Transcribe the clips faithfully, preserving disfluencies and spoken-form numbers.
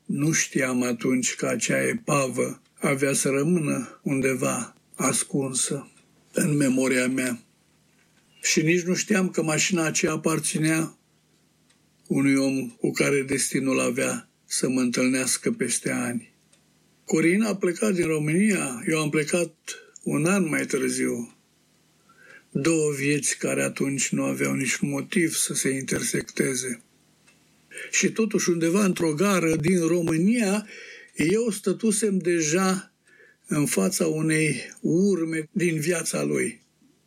Nu știam atunci că acea epavă avea să rămână undeva ascunsă în memoria mea. Și nici nu știam că mașina aceea aparținea unui om cu care destinul avea să mă întâlnească peste ani. Corina a plecat din România, eu am plecat un an mai târziu. Două vieți care atunci nu aveau niciun motiv să se intersecteze. Și totuși undeva într-o gară din România, eu stătusem deja în fața unei urme din viața lui.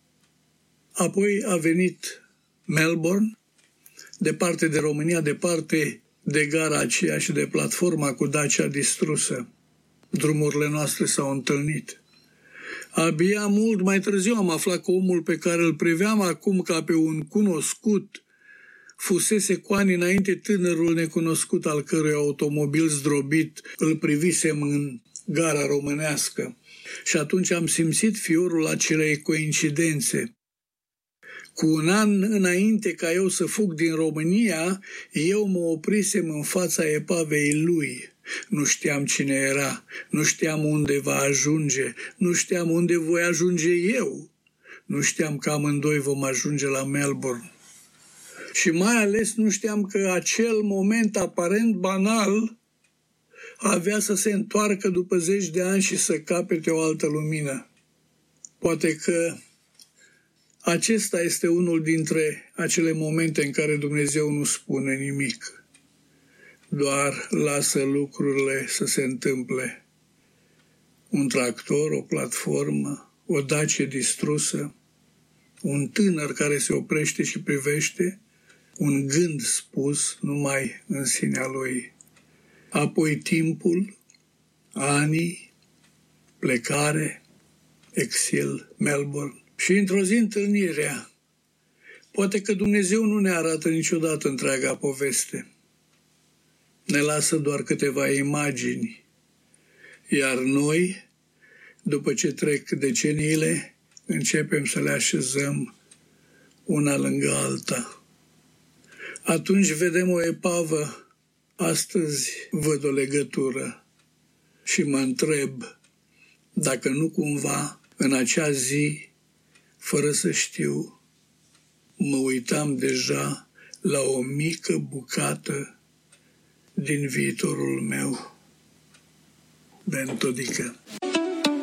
Apoi a venit Melbourne, departe de România, departe de gara aceea și de platforma cu Dacia distrusă. Drumurile noastre s-au întâlnit. Abia mult mai târziu am aflat că omul pe care îl priveam acum ca pe un cunoscut fusese cu ani înainte tânărul necunoscut al cărui automobil zdrobit îl privisem în gara românească. Și atunci am simțit fiorul acelei coincidențe. Cu un an înainte ca eu să fug din România, eu mă oprisem în fața epavei lui. Nu știam cine era, nu știam unde va ajunge, nu știam unde voi ajunge eu. Nu știam că amândoi vom ajunge la Melbourne. Și mai ales nu știam că acel moment aparent banal avea să se întoarcă după zeci de ani și să capete o altă lumină. Poate că acesta este unul dintre acele momente în care Dumnezeu nu spune nimic, doar lasă lucrurile să se întâmple. Un tractor, o platformă, o Dacie distrusă, un tânăr care se oprește și privește, un gând spus numai în sinea lui. Apoi timpul, anii, plecare, exil, Melbourne. Și într-o zi întâlnirea. Poate că Dumnezeu nu ne arată niciodată întreaga poveste. Ne lasă doar câteva imagini. Iar noi, după ce trec deceniile, începem să le așezăm una lângă alta. Atunci vedem o epavă. Astăzi văd o legătură și mă întreb dacă nu cumva în acea zi, fără să știu, mă uitam deja la o mică bucată din viitorul meu. Ben Todică.